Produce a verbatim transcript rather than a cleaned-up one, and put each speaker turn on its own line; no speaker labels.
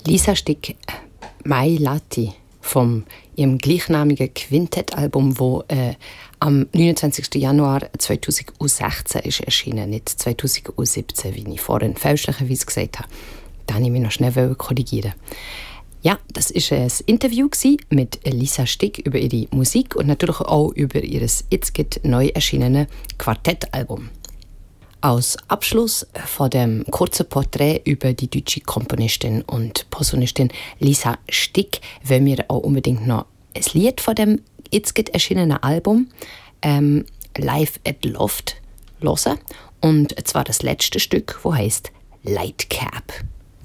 Lisa Stick, «My Lati» vom ihrem gleichnamigen Quintettalbum, das äh, am neunundzwanzigsten Januar zweitausendsechzehn ist erschienen, nicht zweitausendsiebzehn, wie ich vorhin fälschlicherweise gesagt habe. Da wollte ich mich noch schnell korrigieren. Ja, das war ein Interview mit Lisa Stick über ihre Musik und natürlich auch über ihr jetzt neu erschienenes Quartettalbum. Als Abschluss von dem kurzen Porträt über die deutsche Komponistin und Posaunistin Lisa Stick wollen wir auch unbedingt noch ein Lied von dem jetzt erschienenen Album ähm, «Live at Loft» hören. Und zwar das letzte Stück, das heisst «Lightcap».